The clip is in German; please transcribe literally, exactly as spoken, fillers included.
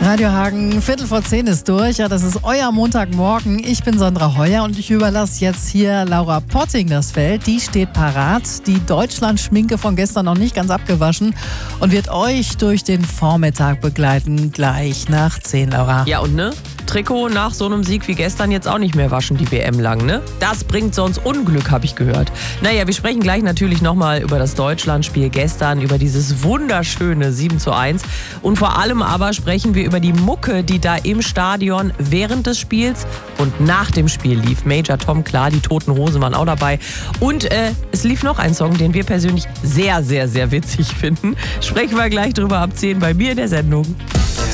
Radio Hagen, Viertel vor zehn ist durch. Ja, das ist euer Montagmorgen. Ich bin Sandra Heuer und ich überlasse jetzt hier Laura Potting das Feld. Die steht parat. Die Deutschland-Schminke von gestern noch nicht ganz abgewaschen und wird euch durch den Vormittag begleiten. Gleich nach zehn, Laura. Ja, und ne? Trikot nach so einem Sieg wie gestern jetzt auch nicht mehr waschen, die W M lang, ne? Das bringt sonst Unglück, habe ich gehört. Naja, wir sprechen gleich natürlich nochmal über das Deutschlandspiel gestern, über dieses wunderschöne sieben zu eins. Und vor allem aber sprechen wir über die Mucke, die da im Stadion während des Spiels und nach dem Spiel lief. Major Tom, klar, die Toten Hosen waren auch dabei. Und äh, es lief noch ein Song, den wir persönlich sehr, sehr, sehr witzig finden. Sprechen wir gleich drüber ab zehn bei mir in der Sendung.